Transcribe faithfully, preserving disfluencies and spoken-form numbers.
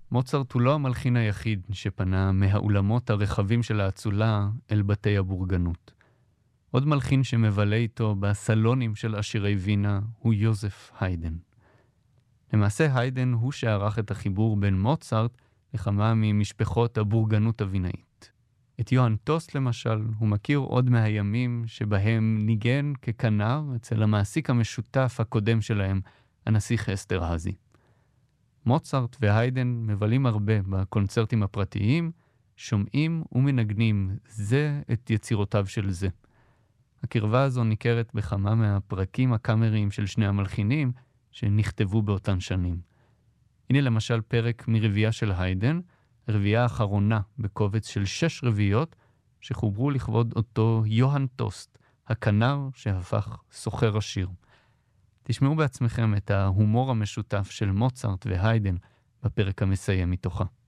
מוצרט הוא לא המלחין היחיד שפנה מהאולמות הרחבים של האצולה אל בתי הבורגנות. עוד מלחין שמבלה איתו בסלונים של עשירי וינה הוא יוזף היידן. למעשה היידן הוא שערך את החיבור בין מוצרט לכמה ממשפחות הבורגנות הווינאית. את יוהאן טוסט למשל הוא מכיר עוד מהימים שבהם ניגן ככנר אצל המעסיק המשותף הקודם שלהם, הנסיך אסטרהזי. מוצרט והיידן מבלים הרבה בקונצרטים הפרטיים, שומעים ומנגנים זה את יצירותיו של זה. הקרבה הזו ניכרת בכמה מהפרקים הקאמריים של שני המלחינים שנכתבו באותן שנים. הנה למשל פרק מרבייה של היידן, רבייה האחרונה בקובץ של שש רביות שחוברו לכבוד אותו יוהאן טוסט, הכנר שהפך סוחר השיר. תשמעו בעצמכם את ההומור המשותף של מוצרט והיידן בפרק המסיים מתוכה.